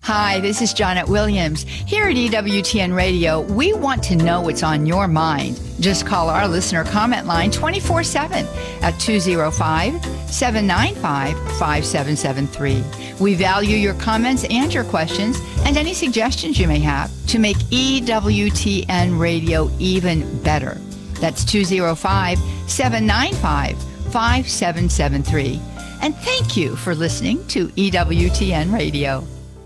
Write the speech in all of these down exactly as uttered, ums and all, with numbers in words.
Hi, this is Janet Williams. Here at E W T N Radio, we want to know what's on your mind. Just call our listener comment line twenty-four seven at two oh five, seven nine five, five seven seven three. We value your comments and your questions and any suggestions you may have to make E W T N Radio even better. That's two oh five, seven nine five, five seven seven three. And thank you for listening to E W T N Radio.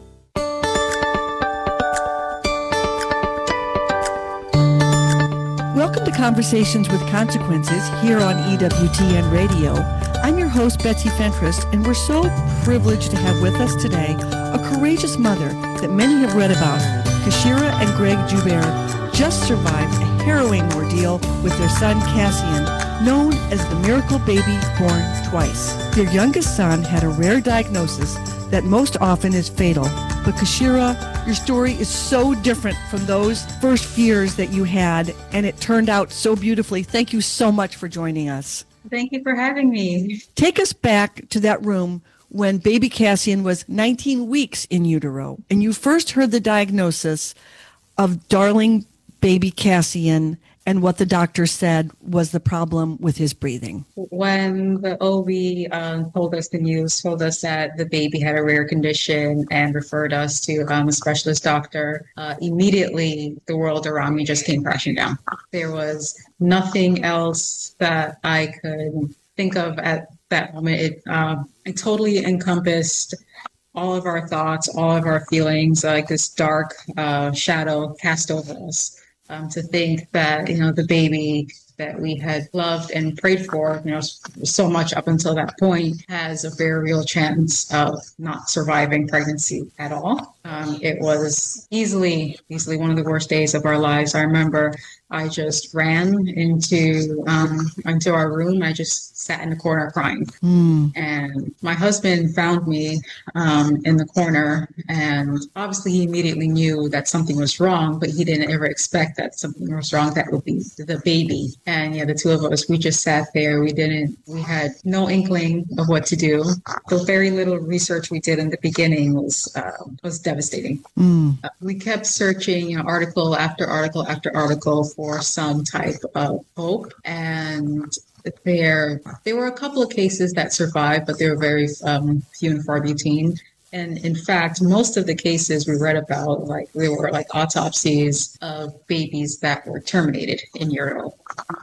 Welcome to Conversations with Consequences here on E W T N Radio. I'm your host, Betsy Fentress, and we're so privileged to have with us today a courageous mother that many have read about. Kashira and Greg Joubert just survived a harrowing ordeal with their son, Cassian, known as the miracle baby born twice. Their youngest son had a rare diagnosis that most often is fatal. But Kashira, your story is so different from those first fears that you had, and it turned out so beautifully. Thank you so much for joining us. Thank you for having me. Take us back to that room when baby Cassian was nineteen weeks in utero, and you first heard the diagnosis of darling baby Cassian, and what the doctor said was the problem with his breathing. When the O B um, told us the news, told us that the baby had a rare condition and referred us to um, a specialist doctor, uh, immediately the world around me just came crashing down. There was nothing else that I could think of at that moment. It, um, it totally encompassed all of our thoughts, all of our feelings, like this dark uh, shadow cast over us. Um, to think that, you know, the baby that we had loved and prayed for, you know, so much up until that point, has a very real chance of not surviving pregnancy at all. Um, it was easily, easily one of the worst days of our lives. I remember I just ran into um, into our room. I just sat in the corner crying. Mm. And my husband found me um, in the corner, and obviously he immediately knew that something was wrong, but he didn't ever expect that something was wrong that would be the baby. And yeah, the two of us, we just sat there. We didn't, we had no inkling of what to do. The very little research we did in the beginning was uh, was devastating. Mm. Uh, we kept searching, you know, article after article after article for some type of hope. And there, there were a couple of cases that survived, but they were very um, few and far between. And in fact, most of the cases we read about, like they were like autopsies of babies that were terminated in utero.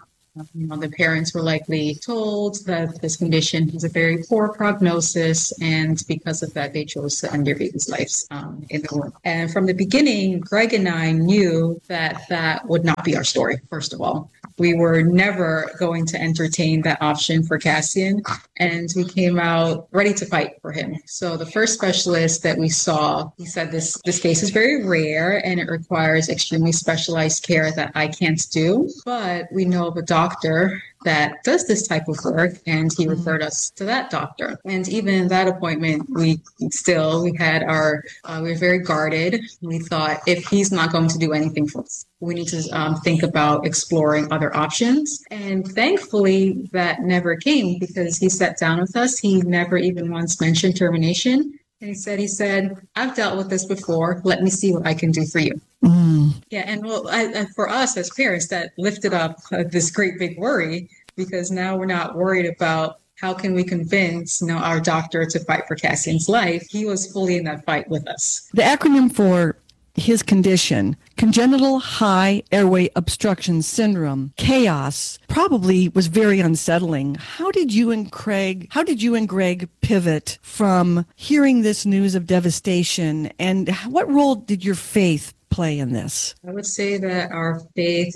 You know, the parents were likely told that this condition has a very poor prognosis, and because of that, they chose to end their babies' lives um, in the womb. And from the beginning, Greg and I knew that that would not be our story, first of all. We were never going to entertain that option for Cassian, and we came out ready to fight for him. So the first specialist that we saw, he said this, this case is very rare and it requires extremely specialized care that I can't do, but we know of a doctor that does this type of work, and he referred us to that doctor. And even in that appointment, we still, we had our, uh, we were very guarded. We thought, if he's not going to do anything for us, we need to um, think about exploring other options. And thankfully, that never came, because he sat down with us. He never even once mentioned termination. And he said, he said, I've dealt with this before. Let me see what I can do for you. Mm. Yeah. And well, I, and for us as parents, that lifted up uh, this great big worry, because now we're not worried about how can we convince, you know, our doctor to fight for Cassian's life. He was fully in that fight with us. The acronym for his condition, congenital high airway obstruction syndrome, CHAOS, probably was very unsettling. How did you and Craig, how did you and Greg pivot from hearing this news of devastation, and what role did your faith play in this? I would say that our faith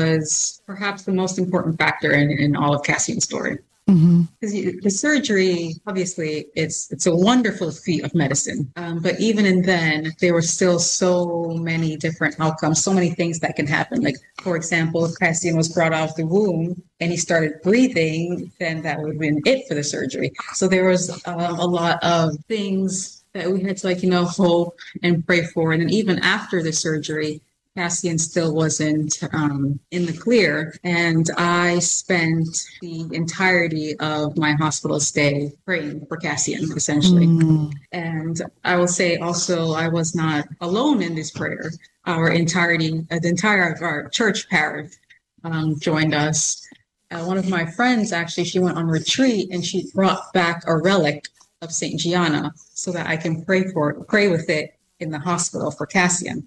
was perhaps the most important factor in, in all of Cassian's story. Mm-hmm. Because the surgery, obviously, it's it's a wonderful feat of medicine. Um, but even in then, there were still so many different outcomes, so many things that can happen. Like, for example, if Cassian was brought out of the womb and he started breathing, then that would have been it for the surgery. So there was um, a lot of things that we had to, like, you know, hope and pray for. And then even after the surgery, Cassian still wasn't um, in the clear. And I spent the entirety of my hospital stay praying for Cassian, essentially. Mm. And I will say also, I was not alone in this prayer. Our entirety, uh, the entire of our church parish um, joined us. Uh, one of my friends, actually, she went on retreat and she brought back a relic of Saint Gianna so that I can pray for it, pray with it in the hospital for Cassian.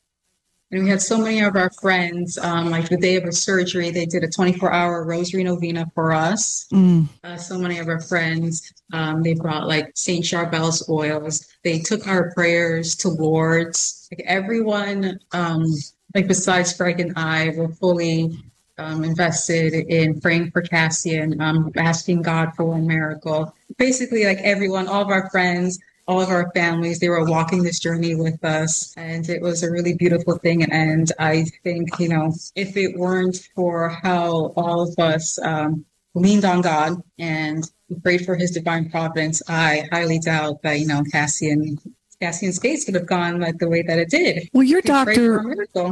And we had so many of our friends, um, like the day of her surgery, they did a twenty-four hour rosary novena for us. Mm. Uh, so many of our friends, um, they brought like Saint Charbel's oils. They took our prayers to Lourdes. Like everyone, um, like besides Frank and I, were fully um, invested in praying for Cassian, um, asking God for a miracle. Basically, like everyone, all of our friends, all of our families, they were walking this journey with us. And it was a really beautiful thing. And I think, you know, if it weren't for how all of us um, leaned on God and prayed for his divine providence, I highly doubt that, you know, Cassian, Cassian's case would have gone like the way that it did. Well, your He prayed for doctor, a miracle.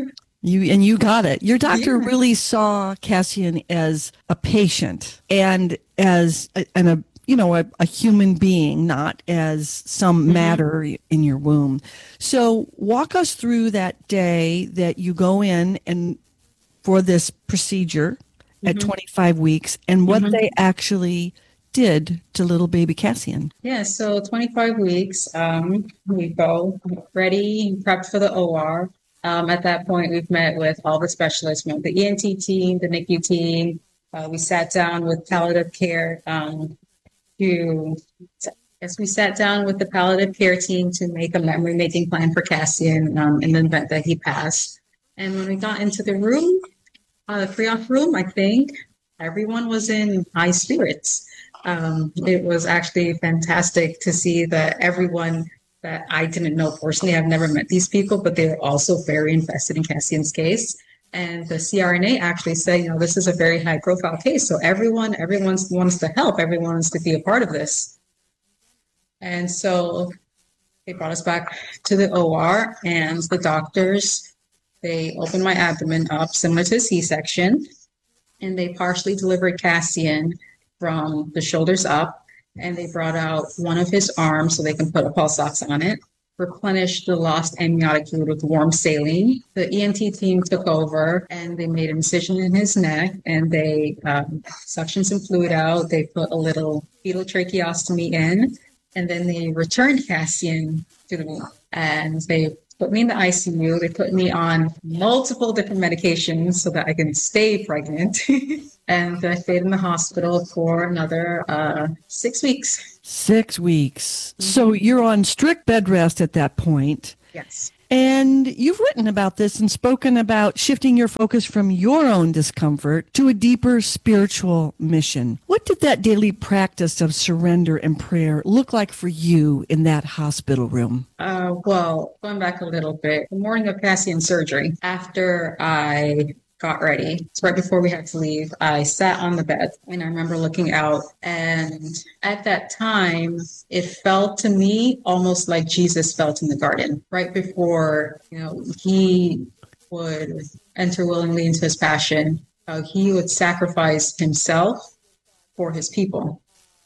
you and you got it. Your doctor Yeah. really saw Cassian as a patient and as a, and a you know, a, a human being, not as some Mm-hmm. matter in your womb. So walk us through that day that you go in and for this procedure at Mm-hmm. twenty-five weeks and what Mhm. they actually did to little baby Cassian. Yeah, so twenty-five weeks, um, we go ready, prepped for the O R. Um, at that point, we've met with all the specialists, you know, the E N T team, the N I C U team. Uh, we sat down with palliative care um, to, as we sat down with the palliative care team to make a memory-making plan for Cassian um, in the event that he passed. And when we got into the room, uh, the pre-op room, I think everyone was in high spirits. Um, it was actually fantastic to see that everyone that I didn't know personally, I've never met these people, but they're also very invested in Cassian's case. And the C R N A actually said, you know, this is a very high profile case. So everyone, everyone wants to help. Everyone wants to be a part of this. And so they brought us back to the O R and the doctors, they opened my abdomen up similar to a C-section and they partially delivered Cassian from the shoulders up, and they brought out one of his arms so they can put a pulse ox on it, replenished the lost amniotic fluid with warm saline. The E N T team took over and they made an incision in his neck and they um, suctioned some fluid out. They put a little fetal tracheostomy in, and then they returned Cassian to the womb. And they put me in the I C U. They put me on multiple different medications so that I can stay pregnant. And I stayed in the hospital for another uh, six weeks. Six weeks. So you're on strict bed rest at that point. Yes. And you've written about this and spoken about shifting your focus from your own discomfort to a deeper spiritual mission. What did that daily practice of surrender and prayer look like for you in that hospital room? Uh, well, going back a little bit, the morning of Cassian's surgery, after I got ready, so right before we had to leave, I sat on the bed and I remember looking out, and at that time it felt to me almost like Jesus felt in the garden right before, you know, he would enter willingly into his passion. Uh, he would sacrifice himself for his people.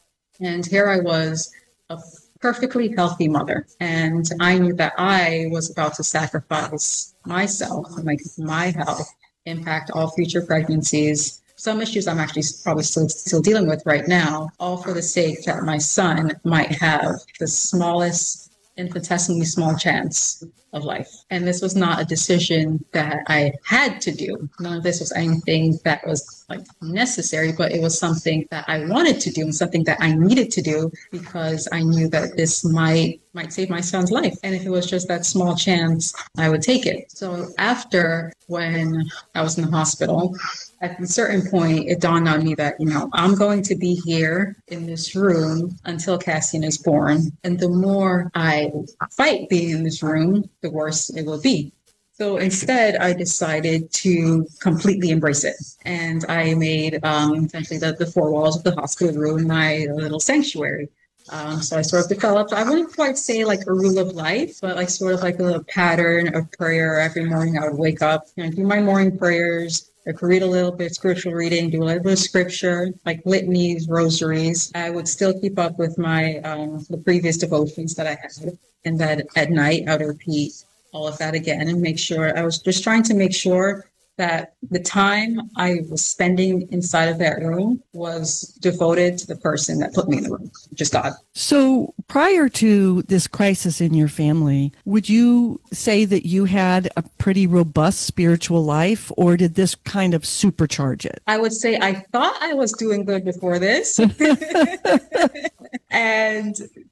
And here I was, a perfectly healthy mother, and I knew that I was about to sacrifice myself, like my health, impact all future pregnancies. Some issues I'm actually probably still still dealing with right now, all for the sake that my son might have the smallest, infinitesimally small chance of life. And this was not a decision that I had to do. None of this was anything that was like necessary, but it was something that I wanted to do and something that I needed to do because I knew that this might might save my son's life. And if it was just that small chance, I would take it. So after, when I was in the hospital, at a certain point, it dawned on me that, you know, I'm going to be here in this room until Cassian is born. And the more I fight being in this room, the worse it will be. So instead, I decided to completely embrace it. And I made um, essentially the, the four walls of the hospital room my little sanctuary. Um, so I sort of developed, I wouldn't quite say like a rule of life, but like sort of like a pattern of prayer. Every morning I would wake up and do my morning prayers. I could read a little bit of spiritual reading, do a little bit of scripture, like litanies, rosaries. I would still keep up with my um, the previous devotions that I had. And then at night, I would repeat all of that again and make sure, I was just trying to make sure that the time I was spending inside of that room was devoted to the person that put me in the room, just God. So prior to this crisis in your family, would you say that you had a pretty robust spiritual life, or did this kind of supercharge it? I would say I thought I was doing good before this. And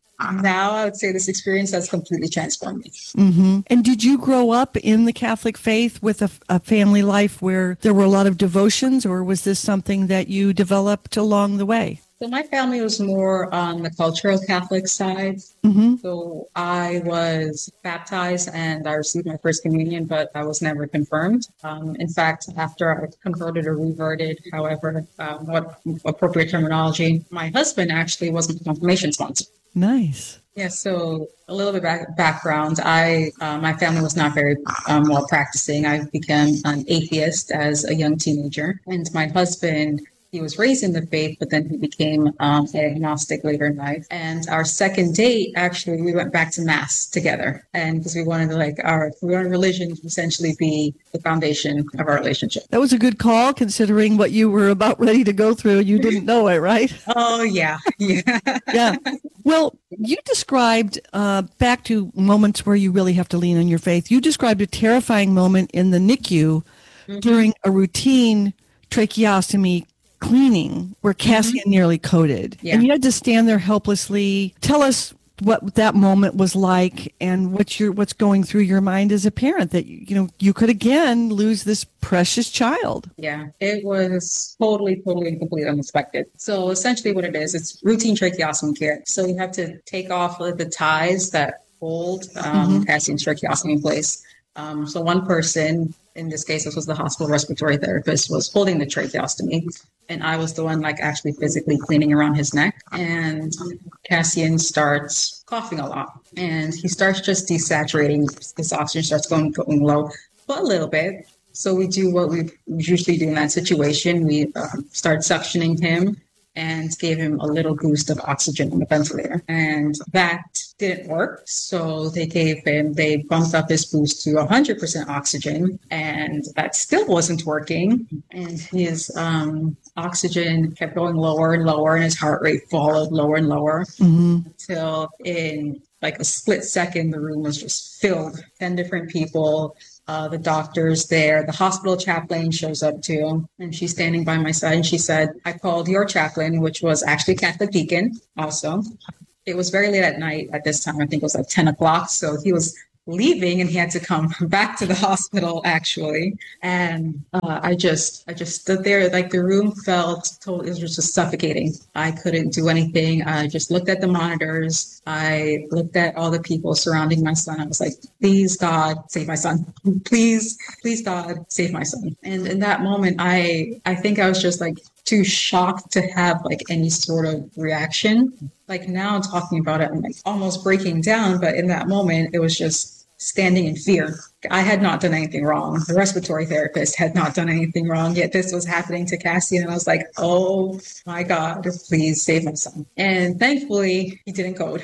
now I would say this experience has completely transformed me. Mm-hmm. And did you grow up in the Catholic faith with a, a family life where there were a lot of devotions, or was this something that you developed along the way? So my family was more on the cultural Catholic side. Mm-hmm. So I was baptized and I received my first communion, but I was never confirmed. Um, in fact, after I converted or reverted, however, um, what appropriate terminology, my husband actually was my confirmation sponsor. Nice. Yeah, so a little bit back, background. I, uh, my family was not very um, well practicing. I became an atheist as a young teenager, and my husband, he was raised in the faith, but then he became um, agnostic later in life. And our second date, actually, we went back to mass together, and because we wanted to like our we wanted religion to essentially be the foundation of our relationship. That was a good call, considering what you were about ready to go through. You didn't know it, right? Oh yeah, yeah, yeah. Well, you described, uh, back to moments where you really have to lean on your faith, you described a terrifying moment in the N I C U mm-hmm. during a routine tracheostomy cleaning where Cassian mm-hmm. nearly coded. Yeah. And you had to stand there helplessly. Tell us what that moment was like and what you're, what's going through your mind as a parent, that, you know, you could again lose this precious child. Yeah, it was totally, totally and completely unexpected. So essentially what it is, it's routine tracheostomy care. So you have to take off the ties that hold um, mm-hmm. Cassian's tracheostomy in place. Um, so one person, in this case, this was the hospital respiratory therapist, was holding the tracheostomy. And I was the one like actually physically cleaning around his neck. And Cassian starts coughing a lot. And he starts just desaturating. His oxygen starts going, going low, but a little bit. So we do what we usually do in that situation. We um, start suctioning him and gave him a little boost of oxygen on the ventilator. And that didn't work. So they gave him, they bumped up his boost to one hundred percent oxygen, and that still wasn't working. And his um, oxygen kept going lower and lower, and his heart rate followed lower and lower mm-hmm. until in like a split second, the room was just filled. ten different people. Uh, the doctor's there. The hospital chaplain shows up too, and she's standing by my side. And she said, I called your chaplain, which was actually a Catholic deacon also. It was very late at night at this time. I think it was like ten o'clock. So he was leaving and he had to come back to the hospital actually. And uh, I just, I just stood there, like the room felt totally, it was just suffocating. I couldn't do anything. I just looked at the monitors. I looked at all the people surrounding my son. I was like, please God, save my son. Please, please God, save my son. And in that moment, I, I think I was just like too shocked to have like any sort of reaction. Like now talking about it, I'm like almost breaking down. But in that moment, it was just standing in fear. I had not done anything wrong. The respiratory therapist had not done anything wrong, yet this was happening to Cassian. And I was like, oh my God, please save my son. And thankfully, he didn't code.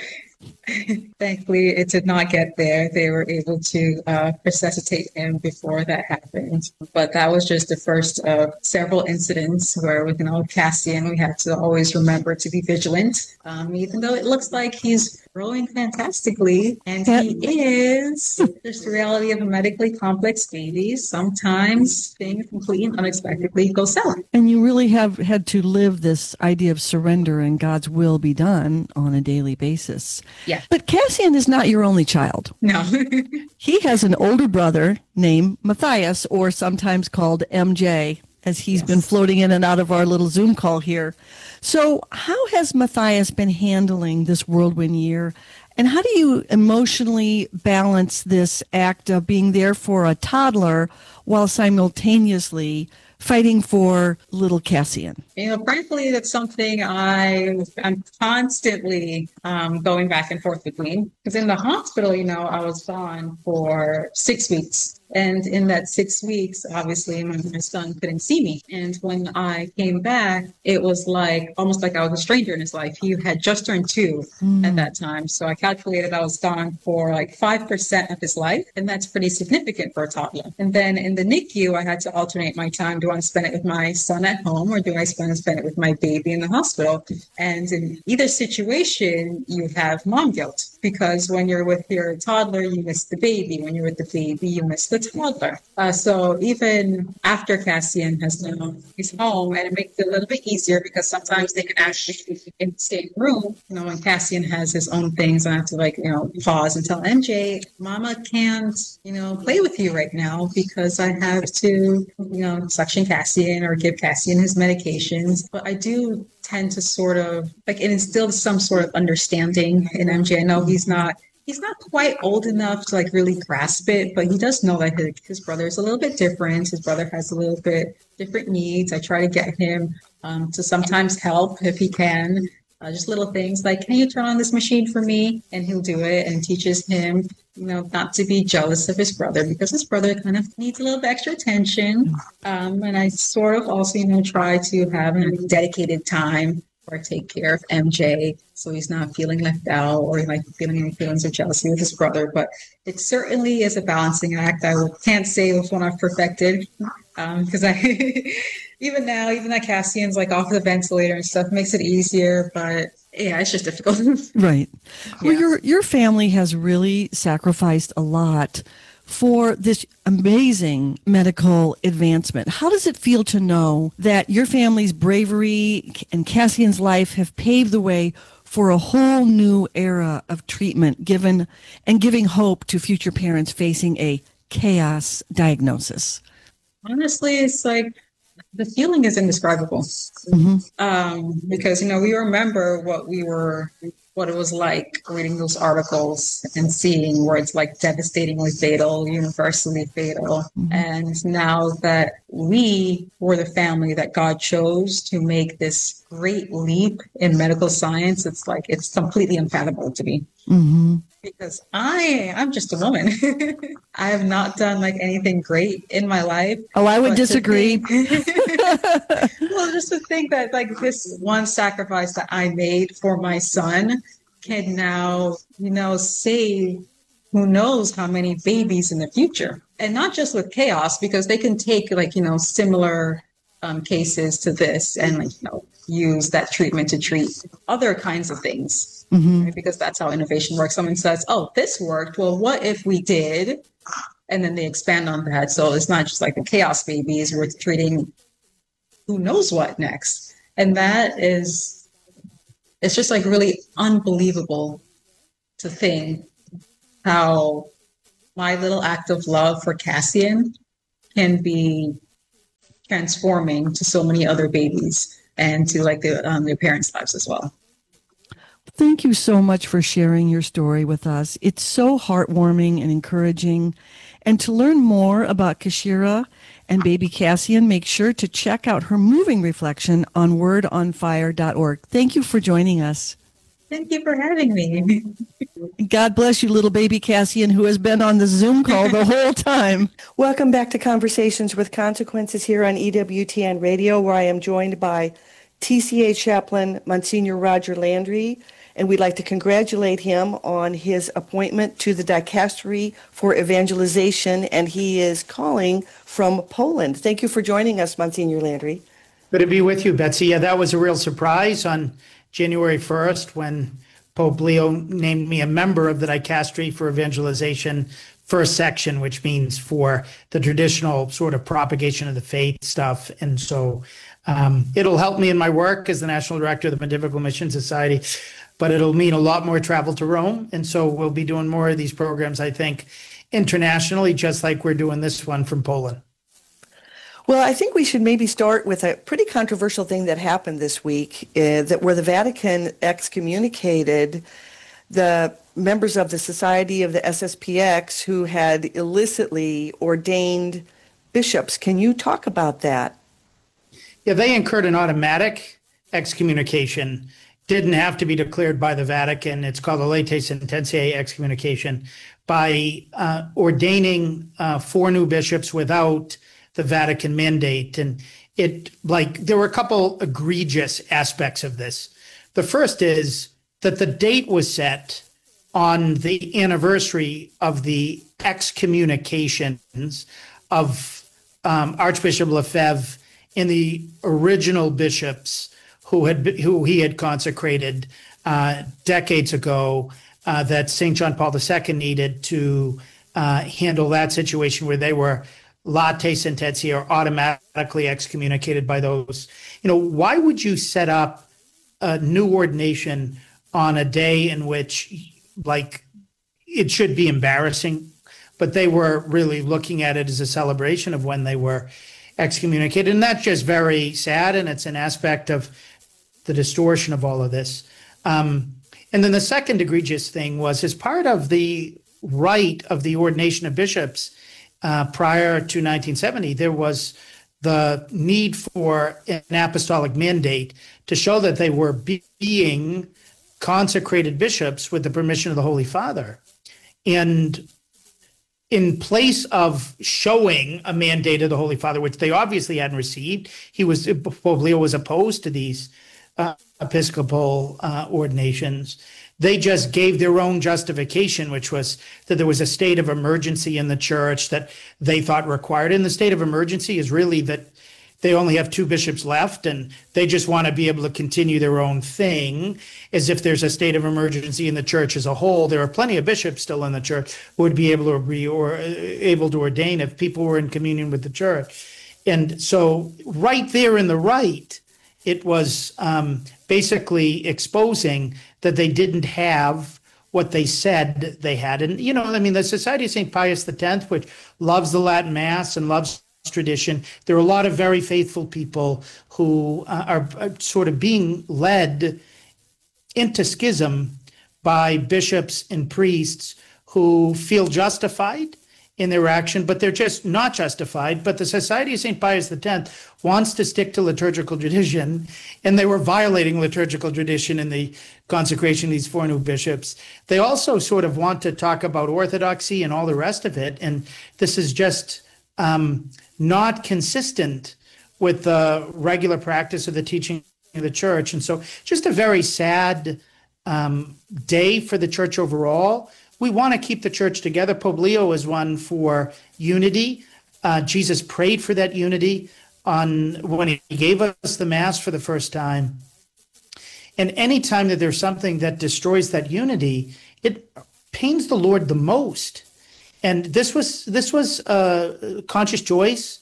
Thankfully, it did not get there. They were able to uh, resuscitate him before that happened. But that was just the first of several incidents where, with, you know, Cassian, we have to always remember to be vigilant, um, even though it looks like he's growing fantastically, and he is. There's the reality of a medically complex baby. Sometimes things completely and unexpectedly go south. And you really have had to live this idea of surrender and God's will be done on a daily basis. Yeah. But Cassian is not your only child. No. He has an older brother named Matthias, or sometimes called M J, as he's yes. been floating in and out of our little Zoom call here. So how has Matthias been handling this whirlwind year? And how do you emotionally balance this act of being there for a toddler while simultaneously fighting for little Cassian? You know, frankly, that's something I I'm constantly um, going back and forth between. Because in the hospital, you know, I was gone for six weeks. And in that six weeks, obviously, my, my son couldn't see me. And when I came back, it was like almost like I was a stranger in his life. He had just turned two mm. at that time. So I calculated I was gone for like five percent of his life. And that's pretty significant for a toddler. And then in the N I C U, I had to alternate my time. Do I spend it with my son at home or do I spend, spend it with my baby in the hospital? And in either situation, you have mom guilt. Because when you're with your toddler, you miss the baby. When you're with the baby, you miss the toddler. Uh, so even after Cassian has now he's home, and it makes it a little bit easier because sometimes they can actually be in the same room. You know, when Cassian has his own things, I have to like, you know, pause and tell M J, Mama can't, you know, play with you right now because I have to, you know, suction Cassian or give Cassian his medications. But I do tend to sort of like instill some sort of understanding in M J. I know he's not he's not quite old enough to like really grasp it, but he does know that his, his brother is a little bit different. His brother has a little bit different needs. I try to get him um, to sometimes help if he can. Uh, just little things like, can you turn on this machine for me? And he'll do it and teaches him, you know, not to be jealous of his brother because his brother kind of needs a little bit extra attention. Um, and I sort of also, you know, try to have a dedicated time or take care of M J so he's not feeling left out or like feeling any feelings of jealousy with his brother. But it certainly is a balancing act. I can't say it's one I've perfected because um, I even now, even that Cassian's like off the ventilator and stuff makes it easier. But yeah, it's just difficult. Right. Well, Yeah. your your family has really sacrificed a lot for this amazing medical advancement. How does it feel to know that your family's bravery and Cassian's life have paved the way for a whole new era of treatment given and giving hope to future parents facing a chaos diagnosis? Honestly, it's like the feeling is indescribable. Mm-hmm. Um, because, you know, we remember what we were, what it was like reading those articles and seeing words like devastatingly fatal, universally fatal. Mm-hmm. And now that we were the family that God chose to make this great leap in medical science, it's like, it's completely unfathomable to me. Mm-hmm. Because I, I'm just a woman. I have not done like anything great in my life. Oh, I would But to disagree. think- well, just to think that like this one sacrifice that I made for my son can now, you know, save who knows how many babies in the future. And not just with chaos, because they can take like, you know, similar um, cases to this and like, you know, use that treatment to treat other kinds of things. Mm-hmm. Right? Because that's how innovation works. Someone says, oh, this worked. Well, what if we did? And then they expand on that. So it's not just like the chaos babies. We're treating who knows what next. And that is, it's just like really unbelievable to think how my little act of love for Cassian can be transforming to so many other babies and to like the, um, their parents' lives as well. Thank you so much for sharing your story with us. It's so heartwarming and encouraging. And to learn more about Kashira and baby Cassian, make sure to check out her moving reflection on word on fire dot org. Thank you for joining us. Thank you for having me. God bless you, little baby Cassian, who has been on the Zoom call the whole time. Welcome back to Conversations with Consequences here on E W T N Radio, where I am joined by T C A Chaplain Monsignor Roger Landry, and we'd like to congratulate him on his appointment to the Dicastery for Evangelization, and he is calling from Poland. Thank you for joining us, Monsignor Landry. Good to be with you, Betsy. Yeah, that was a real surprise on January first when Pope Leo named me a member of the Dicastery for Evangelization First Section, which means for the traditional sort of propagation of the faith stuff. And so um, it'll help me in my work as the National Director of the Pontifical Mission Society, but it'll mean a lot more travel to Rome. And so we'll be doing more of these programs, I think, internationally, just like we're doing this one from Poland. Well, I think we should maybe start with a pretty controversial thing that happened this week, uh, that where the Vatican excommunicated the members of the Society of the S S P X who had illicitly ordained bishops. Can you talk about that? Yeah, they incurred an automatic excommunication. Didn't have to be declared by the Vatican. It's called a late sententiae excommunication by uh, ordaining uh, four new bishops without the Vatican mandate. And it like there were a couple egregious aspects of this. The first is that the date was set on the anniversary of the excommunications of um, Archbishop Lefebvre and the original bishops who had who he had consecrated uh, decades ago, uh, that Saint John Paul the Second needed to uh, handle that situation where they were late sententia, or automatically excommunicated by those. You know, why would you set up a new ordination on a day in which, like, it should be embarrassing, but they were really looking at it as a celebration of when they were excommunicated? And that's just very sad, and it's an aspect of the distortion of all of this. Um, and then the second egregious thing was, as part of the rite of the ordination of bishops uh, prior to nineteen seventy, there was the need for an apostolic mandate to show that they were be- being consecrated bishops with the permission of the Holy Father. And in place of showing a mandate of the Holy Father, which they obviously hadn't received, he was Pope Leo was opposed to these uh, episcopal uh, ordinations. They just gave their own justification, which was that there was a state of emergency in the church that they thought required. And the state of emergency is really that they only have two bishops left, and they just want to be able to continue their own thing, as if there's a state of emergency in the church as a whole. There are plenty of bishops still in the church who would be able to be or able to ordain if people were in communion with the church. And so right there in the right, it was um, basically exposing that they didn't have what they said they had. And, you know, I mean, the Society of Saint Pius the Tenth, which loves the Latin Mass and loves tradition, there are a lot of very faithful people who uh, are, are sort of being led into schism by bishops and priests who feel justified in their action, but they're just not justified. But the Society of Saint Pius the Tenth wants to stick to liturgical tradition, and they were violating liturgical tradition in the consecration of these four new bishops. They also sort of want to talk about orthodoxy and all the rest of it, and this is just um, not consistent with the regular practice of the teaching of the church. And so just a very sad um, day for the church overall. We want to keep the church together. Pope Leo is one for unity. Uh, Jesus prayed for that unity on when he gave us the Mass for the first time. And anytime that there's something that destroys that unity, it pains the Lord the most. And this was this was a conscious choice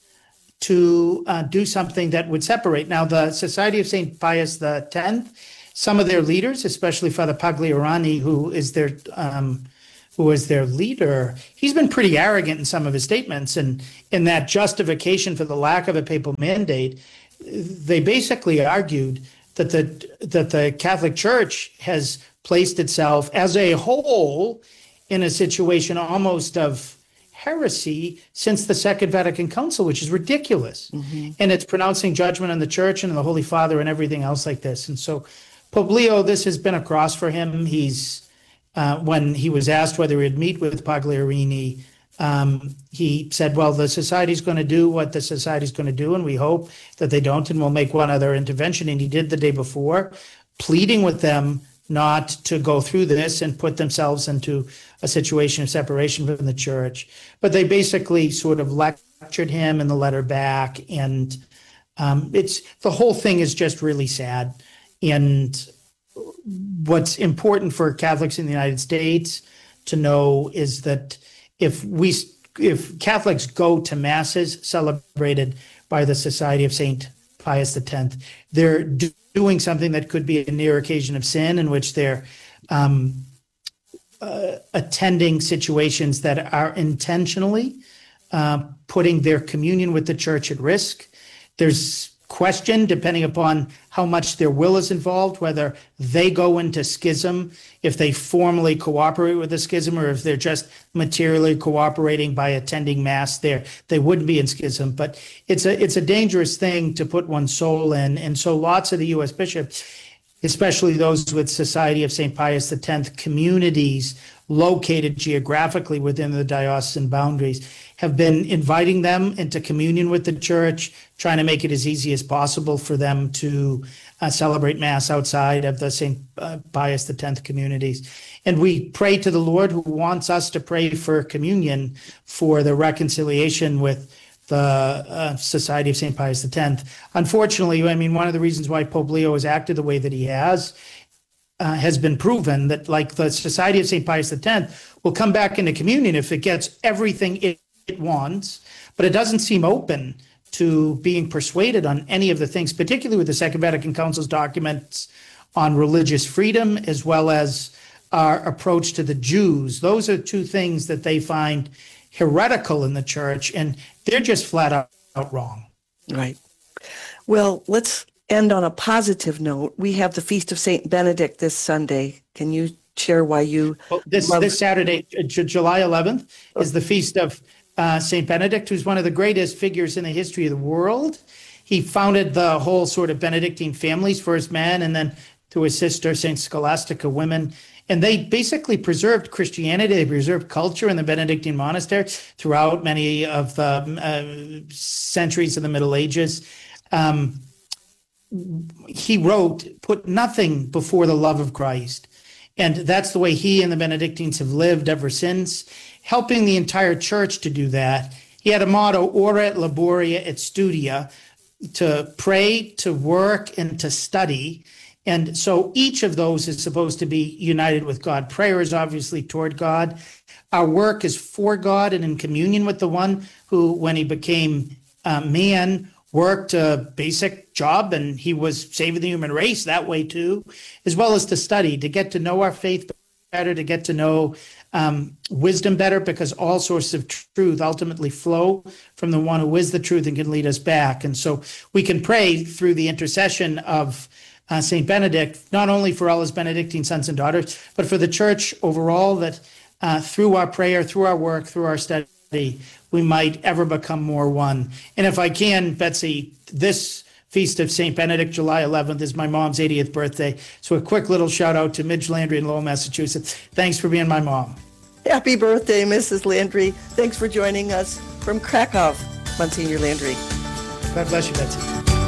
to uh, do something that would separate. Now, the Society of Saint Pius the Tenth, some of their leaders, especially Father Pagliarani, who is their um, who is their leader, he's been pretty arrogant in some of his statements. And in that justification for the lack of a papal mandate, they basically argued that the that the Catholic Church has placed itself as a whole in a situation almost of heresy since the Second Vatican Council, which is ridiculous. Mm-hmm. And it's pronouncing judgment on the church and the Holy Father and everything else like this. And so Pope Leo, this has been a cross for him. He's, uh, when he was asked whether he'd meet with Pagliarini, um, he said, well, the society's going to do what the society's going to do, and we hope that they don't, and we'll make one other intervention. And he did the day before, pleading with them not to go through this and put themselves into a situation of separation from the church. But they basically sort of lectured him in the letter back. And um, it's the whole thing is just really sad. And what's important for Catholics in the United States to know is that if we, if Catholics go to masses celebrated by the Society of Saint Pius the Tenth, they're do- doing something that could be a near occasion of sin, in which they're um, uh, attending situations that are intentionally uh, putting their communion with the church at risk. There's question, depending upon how much their will is involved, whether they go into schism, if they formally cooperate with the schism, or if they're just materially cooperating by attending Mass there, they wouldn't be in schism. But it's a it's a dangerous thing to put one's soul in. And so lots of the U S bishops, especially those with Society of Saint Pius X communities located geographically within the diocesan boundaries, have been inviting them into communion with the church, trying to make it as easy as possible for them to uh, celebrate Mass outside of the Saint Uh, Pius X communities. And we pray to the Lord, who wants us to pray for communion, for the reconciliation with the uh, Society of Saint Pius X. Unfortunately, I mean, one of the reasons why Pope Leo has acted the way that he has uh, has been proven that, like, the Society of Saint Pius X will come back into communion if it gets everything it, it wants, but it doesn't seem open to being persuaded on any of the things, particularly with the Second Vatican Council's documents on religious freedom, as well as our approach to the Jews. Those are two things that they find heretical in the church, and they're just flat out, out wrong. Right. Well, let's end on a positive note. We have the Feast of Saint Benedict this Sunday. Can you share why you well, this love- this Saturday, J- July eleventh, is the feast of uh, Saint Benedict, who's one of the greatest figures in the history of the world. He founded the whole sort of Benedictine families, first man, and then through his sister, Saint Scholastica, women. And they basically preserved Christianity. They preserved culture in the Benedictine monastery throughout many of the uh, centuries of the Middle Ages. Um, he wrote, put nothing before the love of Christ. And that's the way he and the Benedictines have lived ever since, helping the entire church to do that. He had a motto, ora et laboria et studia, to pray, to work, and to study. And so each of those is supposed to be united with God. Prayer is obviously toward God. Our work is for God and in communion with the one who, when he became a man, worked a basic job, and he was saving the human race that way too, as well as to study, to get to know our faith better, to get to know um, wisdom better, because all sources of truth ultimately flow from the one who is the truth and can lead us back. And so we can pray through the intercession of uh, Saint Benedict, not only for all his Benedictine sons and daughters, but for the church overall, that uh, through our prayer, through our work, through our study, we might ever become more one. And if I can, Betsy, this Feast of Saint Benedict, July eleventh, is my mom's eightieth birthday. So a quick little shout out to Midge Landry in Lowell, Massachusetts. Thanks for being my mom. Happy birthday, Missus Landry. Thanks for joining us from Krakow, Monsignor Landry. God bless you, Betsy.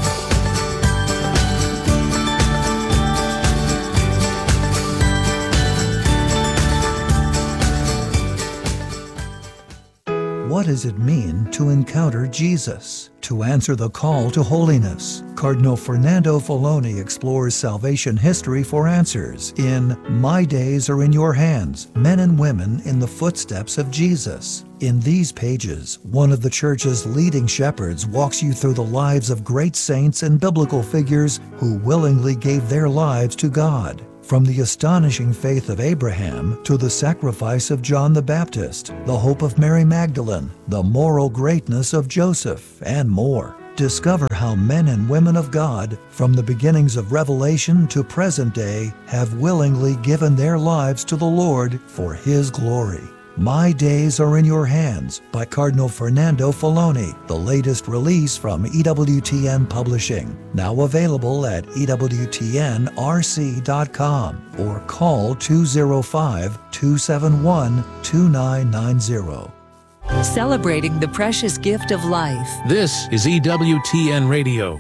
What does it mean to encounter Jesus? To answer the call to holiness, Cardinal Fernando Filoni explores salvation history for answers in My Days Are in Your Hands, Men and Women in the Footsteps of Jesus. In these pages, one of the Church's leading shepherds walks you through the lives of great saints and biblical figures who willingly gave their lives to God. From the astonishing faith of Abraham to the sacrifice of John the Baptist, the hope of Mary Magdalene, the moral greatness of Joseph, and more. Discover how men and women of God, from the beginnings of Revelation to present day, have willingly given their lives to the Lord for His glory. My Days Are in Your Hands by Cardinal Fernando Filoni, the latest release from E W T N Publishing. Now available at E W T N R C dot com or call two oh five, two seven one, two nine nine zero. Celebrating the precious gift of life. This is E W T N Radio.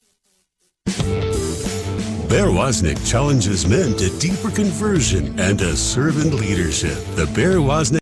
Bear Wozniak challenges men to deeper conversion and to servant leadership. The Bear Wozniak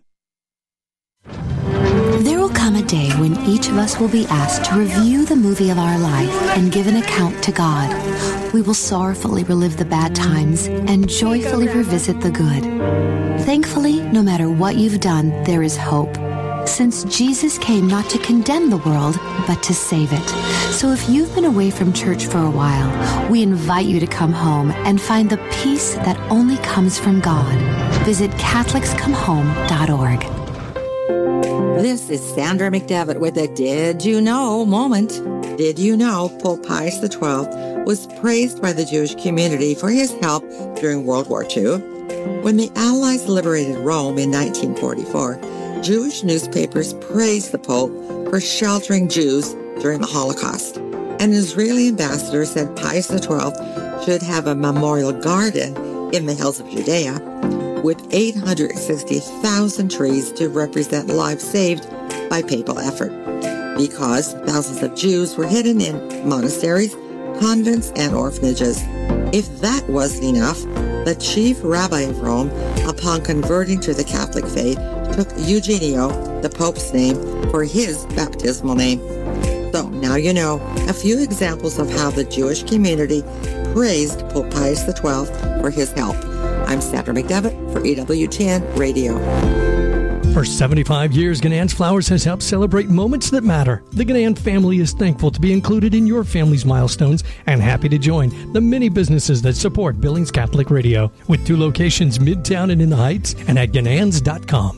There will come a day when each of us will be asked to review the movie of our life and give an account to God. We will sorrowfully relive the bad times and joyfully revisit the good. Thankfully, no matter what you've done, there is hope, since Jesus came not to condemn the world, but to save it. So if you've been away from church for a while, we invite you to come home and find the peace that only comes from God. Visit Catholics Come Home dot org. This is Sandra McDevitt with a Did You Know moment. Did you know Pope Pius the twelfth was praised by the Jewish community for his help during World War Two? When the Allies liberated Rome in nineteen forty-four, Jewish newspapers praised the Pope for sheltering Jews during the Holocaust. An Israeli ambassador said Pius the twelfth should have a memorial garden in the hills of Judea with eight hundred sixty thousand trees to represent lives saved by papal effort, because thousands of Jews were hidden in monasteries, convents, and orphanages. If that wasn't enough, the chief rabbi of Rome, upon converting to the Catholic faith, took Eugenio, the Pope's name, for his baptismal name. So now you know a few examples of how the Jewish community praised Pope Pius the twelfth for his help. I'm Sandra McDevitt for E W T N Radio. For seventy-five years, Ganann's Flowers has helped celebrate moments that matter. The Ganann family is thankful to be included in your family's milestones and happy to join the many businesses that support Billings Catholic Radio, with two locations Midtown and in the Heights, and at ganans dot com.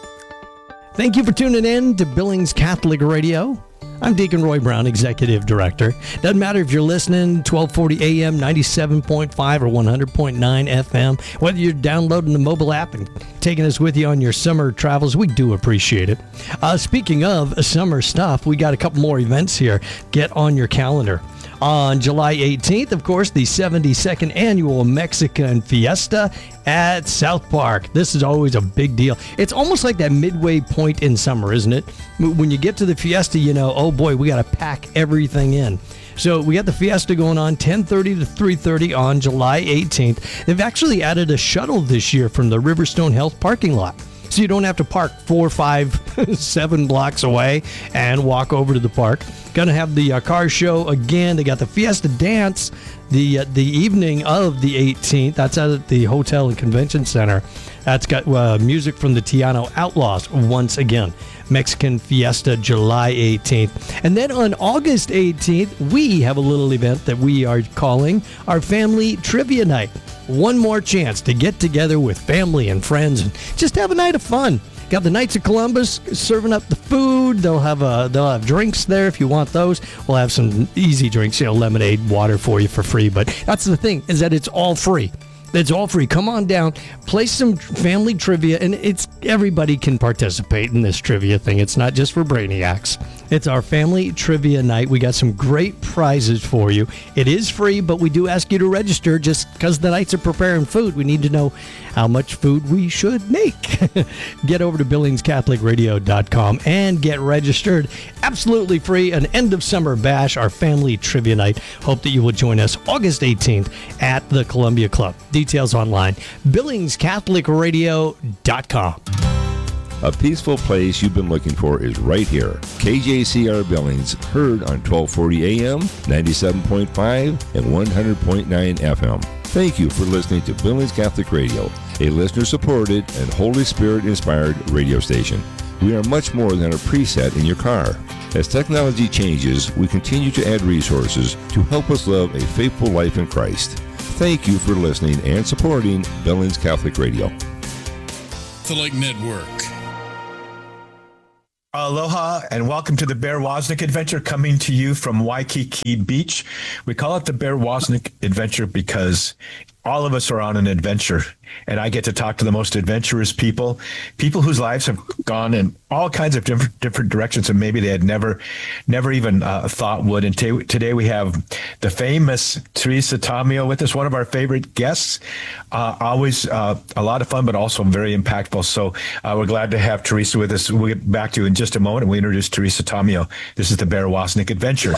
Thank you for tuning in to Billings Catholic Radio. I'm Deacon Roy Brown, Executive Director. Doesn't matter if you're listening twelve forty A M, ninety-seven point five or one hundred point nine F M, whether you're downloading the mobile app and taking us with you on your summer travels, we do appreciate it. Uh, speaking of summer stuff, we got a couple more events here. Get on your calendar. On July eighteenth, of course, the seventy-second annual Mexican Fiesta at South Park. This is always a big deal. It's almost like that midway point in summer, isn't it? When you get to the Fiesta, you know, oh boy, we got to pack everything in. So we got the Fiesta going on ten thirty to three thirty on July eighteenth. They've actually added a shuttle this year from the Riverstone Health parking lot, so you don't have to park four, five, seven blocks away and walk over to the park. Going to have the uh, car show again. They got the Fiesta Dance the uh, the evening of the eighteenth. That's out at the Hotel and Convention Center. That's got uh, music from the Tiano Outlaws once again. Mexican Fiesta, July eighteenth. And then on August eighteenth, we have a little event that we are calling our Family Trivia Night. One more chance to get together with family and friends and just have a night of fun. Got the Knights of Columbus serving up the food. They'll have uh, they'll have drinks there if you want those. We'll have some easy drinks, you know, lemonade, water for you for free. But that's the thing, is that it's all free. It's all free. Come on down, play some family trivia, and it's everybody can participate in this trivia thing. It's not just for brainiacs. It's our family trivia night. We got some great prizes for you. It is free, but we do ask you to register just because the Knights are preparing food. We need to know how much food we should make. Get over to billings catholic radio dot com and get registered. Absolutely free. An end of summer bash, our family trivia night. Hope that you will join us August eighteenth at the Columbia Club. Details online, billings catholic radio dot com. A peaceful place you've been looking for is right here. K J C R Billings, heard on twelve forty A M, ninety-seven point five, and one hundred point nine F M. Thank you for listening to Billings Catholic Radio, a listener-supported and Holy Spirit-inspired radio station. We are much more than a preset in your car. As technology changes, we continue to add resources to help us live a faithful life in Christ. Thank you for listening and supporting Billings Catholic Radio. Catholic Network. Aloha and welcome to the Bear Wozniak Adventure, coming to you from Waikiki Beach. We call it the Bear Wozniak Adventure because all of us are on an adventure, and I get to talk to the most adventurous people, people whose lives have gone in all kinds of different different directions, and maybe they had never, never even uh, thought would. And t- today we have the famous Teresa Tomeo with us, one of our favorite guests. Uh, always uh, a lot of fun, but also very impactful. So uh, we're glad to have Teresa with us. We'll get back to you in just a moment, and we introduce Teresa Tomeo. This is the Bear Wozniak Adventure.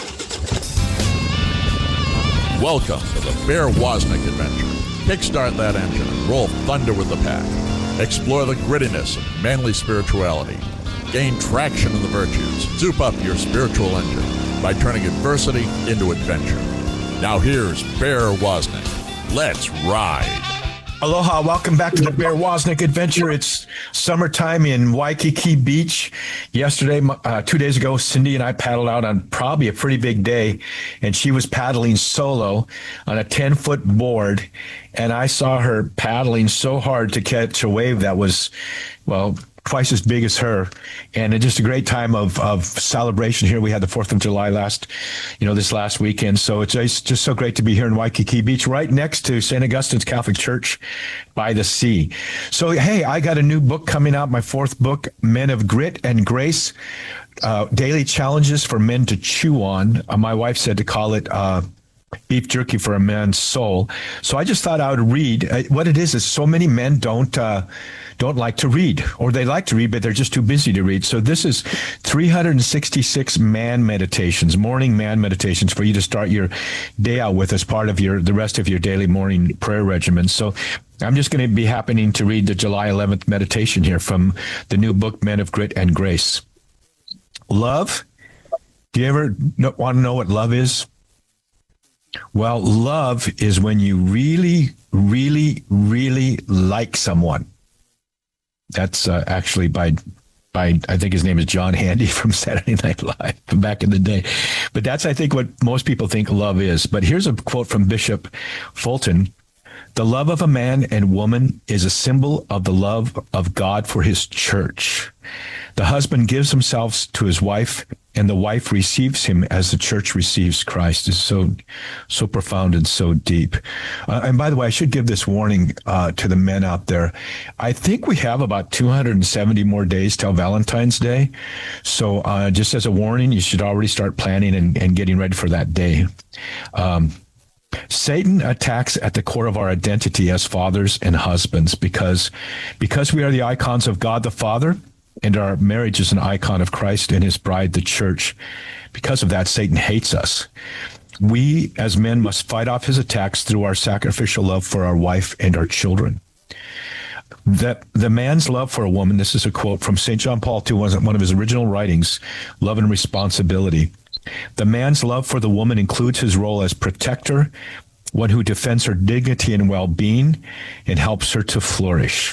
Welcome to the Bear Wozniak Adventure. Kickstart that engine and roll thunder with the pack. Explore the grittiness of manly spirituality. Gain traction in the virtues. Zoop up your spiritual engine by turning adversity into adventure. Now here's Bear Wozniak. Let's ride. Aloha, welcome back to the Bear Wozniak Adventure. It's summertime in Waikiki Beach. Yesterday, uh, two days ago, Cindy and I paddled out on probably a pretty big day, and she was paddling solo on a ten-foot board, and I saw her paddling so hard to catch a wave that was, well, twice as big as her. And it's just a great time of, of celebration here. We had the fourth of July last, you know, this last weekend. So it's just, just so great to be here in Waikiki Beach, right next to Saint Augustine's Catholic Church by the sea. So, hey, I got a new book coming out, my fourth book, Men of Grit and Grace, uh, Daily Challenges for Men to Chew On. Uh, my wife said to call it uh, Beef Jerky for a Man's Soul. So I just thought I would read. Uh, what it is is so many men don't uh, don't like to read, or they like to read, but they're just too busy to read. So this is three hundred sixty-six man meditations, morning man meditations for you to start your day out with as part of your the rest of your daily morning prayer regimen. So I'm just going to be happening to read the July eleventh meditation here from the new book, Men of Grit and Grace. Love. Do you ever know, want to know what love is? Well, love is when you really, really, really like someone. That's uh, actually by, by I think his name is John Handy from Saturday Night Live back in the day. But that's, I think, what most people think love is. But here's a quote from Bishop Fulton. The love of a man and woman is a symbol of the love of God for his church. The husband gives himself to his wife, and the wife receives him as the church receives Christ. It's so, so profound and so deep. Uh, and by the way, I should give this warning uh, to the men out there. I think we have about two hundred seventy more days till Valentine's Day. So uh, just as a warning, you should already start planning and, and getting ready for that day. Um, Satan attacks at the core of our identity as fathers and husbands because, because we are the icons of God the Father, and our marriage is an icon of Christ and his bride, the church. Because of that, Satan hates us. We, as men, must fight off his attacks through our sacrificial love for our wife and our children. That the man's love for a woman, this is a quote from Saint John Paul the Second, one of his original writings, Love and Responsibility. The man's love for the woman includes his role as protector, one who defends her dignity and well-being and helps her to flourish.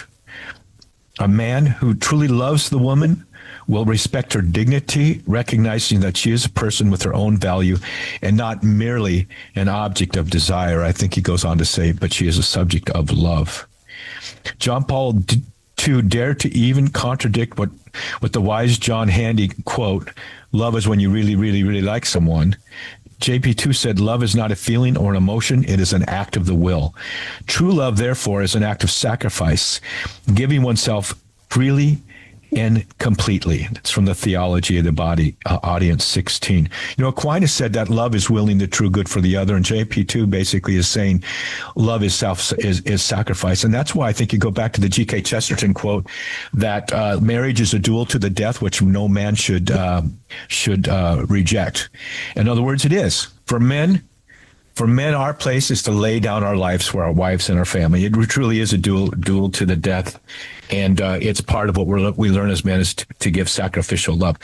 A man who truly loves the woman will respect her dignity, recognizing that she is a person with her own value and not merely an object of desire. I think he goes on to say, but she is a subject of love. John Paul the Second dared to even contradict what, what the wise John Handy quote, love is when you really, really, really like someone. J P two said, love is not a feeling or an emotion. It is an act of the will. True love, therefore, is an act of sacrifice, giving oneself freely and completely. It's from the Theology of the Body, uh, Audience sixteen. You know, Aquinas said that love is willing the true good for the other, and J P two basically is saying love is self is, is sacrifice. And that's why I think you go back to the G K Chesterton quote that uh, marriage is a duel to the death, which no man should uh, should uh, reject. In other words, it is. For men, For men, our place is to lay down our lives for our wives and our family. It truly is a duel, duel to the death, and uh, it's part of what we're, we learn as men is to, to give sacrificial love.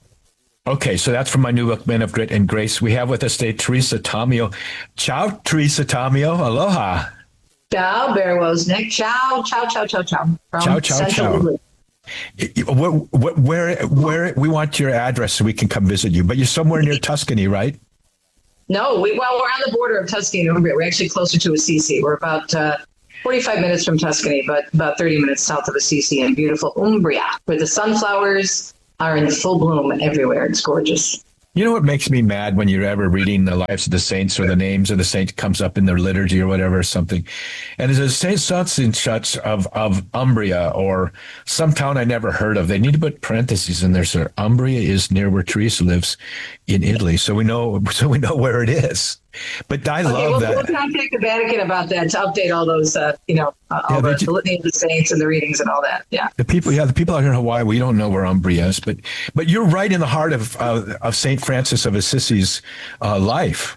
Okay, so that's from my new book, Men of Grit and Grace. We have with us today Teresa Tomeo. Ciao, Teresa Tomeo. Aloha. Ciao, Bear Wozniak. Ciao, ciao, ciao, ciao, ciao. From Ciao, ciao, Central ciao. Where, where, where, we want your address so we can come visit you, but you're somewhere near Tuscany, right? No, we, well, we're on the border of Tuscany and Umbria. We're actually closer to Assisi. We're about uh, forty-five minutes from Tuscany, but about thirty minutes south of Assisi in beautiful Umbria, where the sunflowers are in full bloom everywhere. It's gorgeous. You know what makes me mad when you're ever reading the lives of the saints or the names of the saint comes up in their liturgy or whatever or something. And there's a Saint such and such of, of Umbria or some town I never heard of. They need to put parentheses in there. So Umbria is near where Teresa lives in Italy. So we know, so we know where it is. But I okay, love well, that. We'll contact the Vatican about that to update all those, uh, you know, uh, all Yeah, the, the litany of the saints and the readings and all that. Yeah. The people, yeah, the people out here in Hawaii, we don't know where Umbria is, but but you're right in the heart of uh, of Saint Francis of Assisi's uh, life.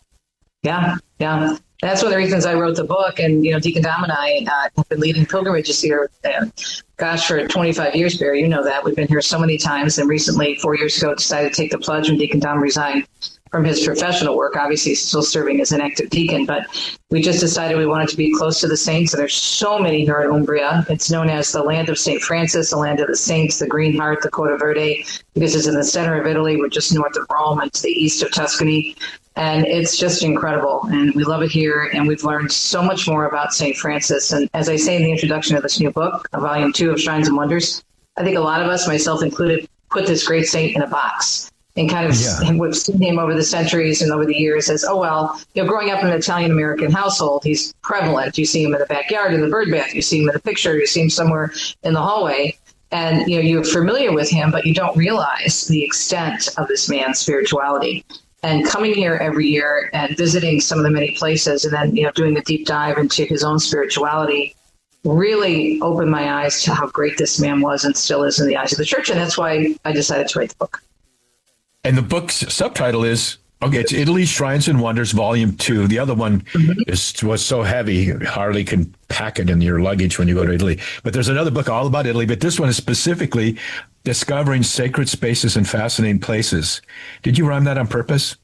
Yeah, yeah. That's one of the reasons I wrote the book. And, you know, Deacon Dom and I uh, have been leading pilgrimages here, uh, gosh, for twenty-five years, Barry. You know that. We've been here so many times. And recently, four years ago, decided to take the plunge when Deacon Dom resigned from his professional work. Obviously, he's still serving as an active deacon, but we just decided we wanted to be close to the saints. And there's so many here in Umbria. It's known as the land of Saint Francis, the land of the saints, the Green Heart, the Costa Verde, because it's in the center of Italy. We're just north of Rome and to the east of Tuscany. And it's just incredible. And we love it here. And we've learned so much more about Saint Francis. And as I say in the introduction of this new book, volume two of Shrines and Wonders, I think a lot of us, myself included, put this great saint in a box and kind of yeah. we've seen him over the centuries and over the years as, oh, well, you know, growing up in an Italian-American household, he's prevalent. You see him in the backyard, in the bird bath. You see him in the picture. You see him somewhere in the hallway. And, you know, you're familiar with him, but you don't realize the extent of this man's spirituality. And coming here every year and visiting some of the many places and then, you know, doing a deep dive into his own spirituality really opened my eyes to how great this man was and still is in the eyes of the church. And that's why I decided to write the book. And the book's subtitle is, okay, it's Italy, Shrines and Wonders, Volume Two. The other one mm-hmm. is was so heavy, you hardly can pack it in your luggage when you go to Italy. But there's another book all about Italy, but this one is specifically Discovering Sacred Spaces and Fascinating Places. Did you rhyme that on purpose?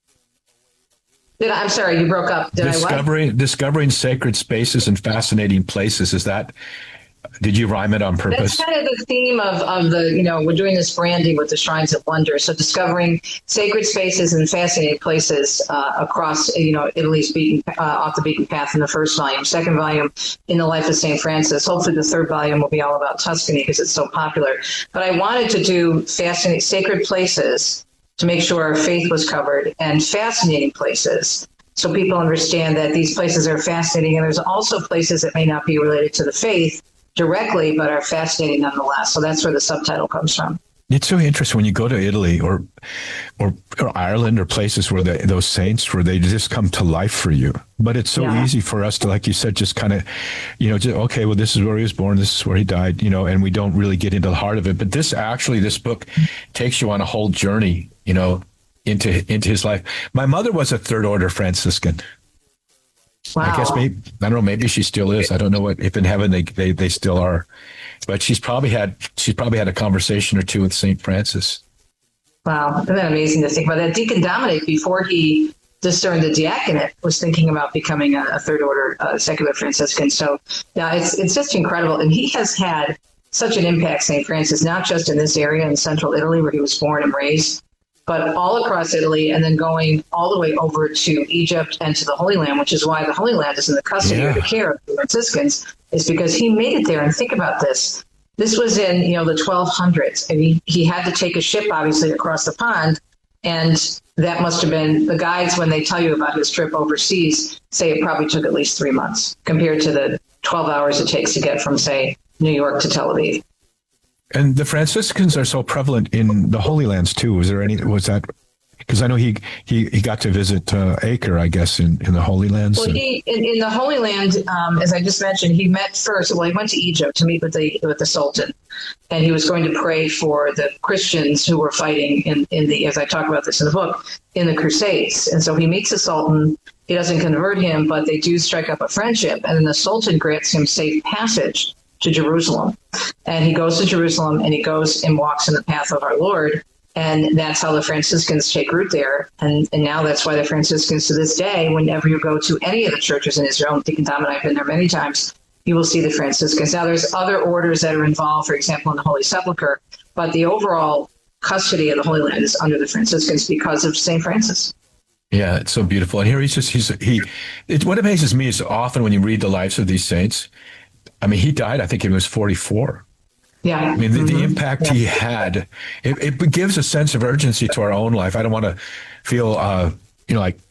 Did I, I'm sorry, you broke up. Did Discovering, I what? Discovering Sacred Spaces and Fascinating Places. Is that, did you rhyme it on purpose? That's kind of the theme of, of the, you know, we're doing this branding with the Shrines of Wonder. So discovering sacred spaces and fascinating places uh, across, you know, Italy's beaten, uh, off the beaten path in the first volume. Second volume, In the Life of Saint Francis. Hopefully the third volume will be all about Tuscany because it's so popular. But I wanted to do fascinating sacred places to make sure our faith was covered and fascinating places so people understand that these places are fascinating. And there's also places that may not be related to the faith directly, but are fascinating nonetheless. So that's where the subtitle comes from. It's so interesting when you go to Italy or or, or Ireland or places where they, those saints, where they just come to life for you. But it's so yeah. easy for us to, like you said, just kind of, you know, just, okay, well, this is where he was born, this is where he died, you know, and we don't really get into the heart of it. But this actually, this book takes you on a whole journey, you know, into into his life. My mother was a third order Franciscan. Wow. I guess maybe, I don't know, maybe she still is. I don't know what, if in heaven they, they, they still are. But she's probably had she's probably had a conversation or two with Saint Francis. Wow, isn't that amazing to think about that? Deacon Dominic, before he discerned the diaconate, was thinking about becoming a, a third order uh, secular Franciscan. So yeah, it's it's just incredible. And he has had such an impact, Saint Francis, not just in this area in central Italy where he was born and raised, but all across Italy, and then going all the way over to Egypt and to the Holy Land, which is why the Holy Land is in the custody yeah. or the care of the Franciscans, is because he made it there. And think about this. This was in, you know, the twelve hundreds, and he, he had to take a ship, obviously, across the pond. And that must have been, the guides, when they tell you about his trip overseas, say it probably took at least three months compared to the twelve hours it takes to get from, say, New York to Tel Aviv. And the Franciscans are so prevalent in the Holy Lands too. Was there any? Was that because I know he he, he got to visit uh, Acre, I guess, in, in the Holy Lands. Well, he in, in the Holy Land, um, as I just mentioned, he met first. Well, he went to Egypt to meet with the with the Sultan, and he was going to pray for the Christians who were fighting in in the, as I talk about this in the book, in the Crusades. And so he meets the Sultan. He doesn't convert him, but they do strike up a friendship, and then the Sultan grants him safe passage to Jerusalem. And he goes to Jerusalem and he goes and walks in the path of our Lord. And that's how the Franciscans take root there. And, and now that's why the Franciscans to this day, whenever you go to any of the churches in Israel, Deacon Dom and I've been there many times, you will see the Franciscans. Now there's other orders that are involved, for example, in the Holy Sepulchre, but the overall custody of the Holy Land is under the Franciscans because of Saint Francis. Yeah, it's so beautiful. And here he's just, he's, he, it, what amazes me is often when you read the lives of these saints, I mean, he died, I think he was forty-four. Yeah. I mean, the, mm-hmm. the impact yeah. he had, it, it gives a sense of urgency to our own life. I don't want to feel, uh, you know, like